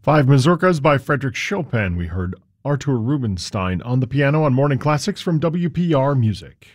Five Mazurkas by Frederick Chopin. We heard Artur Rubinstein on the piano on Morning Classics from WPR Music.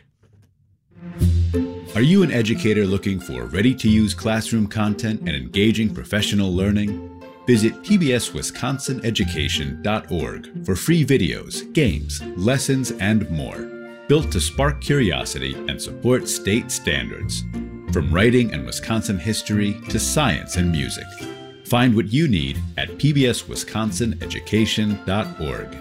Are you an educator looking for ready-to-use classroom content and engaging professional learning? Visit pbswisconsineducation.org for free videos, games, lessons, and more, built to spark curiosity and support state standards. From writing and Wisconsin history to science and music. Find what you need at pbswisconsineducation.org.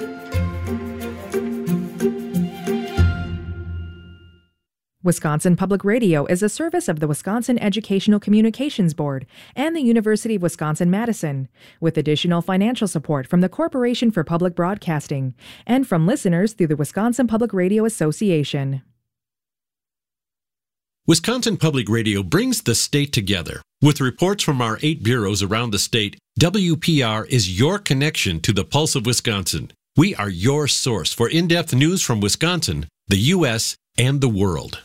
Wisconsin Public Radio is a service of the Wisconsin Educational Communications Board and the University of Wisconsin-Madison, with additional financial support from the Corporation for Public Broadcasting and from listeners through the Wisconsin Public Radio Association. Wisconsin Public Radio brings the state together. With reports from our 8 bureaus around the state, WPR is your connection to the pulse of Wisconsin. We are your source for in-depth news from Wisconsin, the U.S., and the world.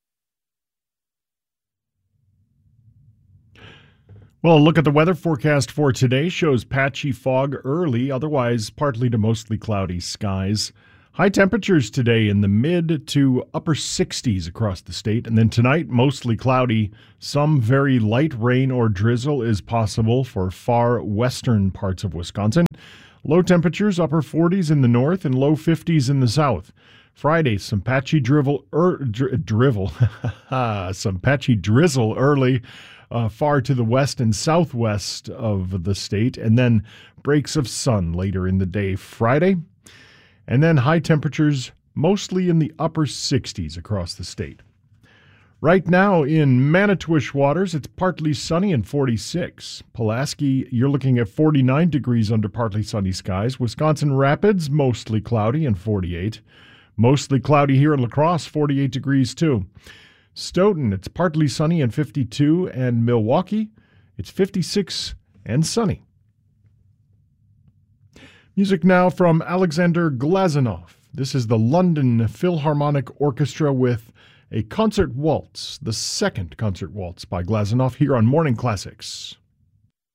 Well, a look at the weather forecast for today shows patchy fog early, otherwise partly to mostly cloudy skies. High temperatures today in the mid to upper 60s across the state. And then tonight, mostly cloudy. Some very light rain or drizzle is possible for far western parts of Wisconsin. Low temperatures, upper 40s in the north and low 50s in the south. Friday, some patchy some patchy drizzle early, far to the west and southwest of the state. And then breaks of sun later in the day Friday. And then high temperatures mostly in the upper 60s across the state. Right now in Manitowish waters, it's partly sunny and 46. Pulaski, you're looking at 49 degrees under partly sunny skies. Wisconsin Rapids, mostly cloudy and 48. Mostly cloudy here in La Crosse, 48 degrees too. Stoughton, it's partly sunny and 52. And Milwaukee, it's 56 and sunny. Music now from Alexander Glazunov. This is the London Philharmonic Orchestra with a concert waltz, the second concert waltz by Glazunov here on Morning Classics.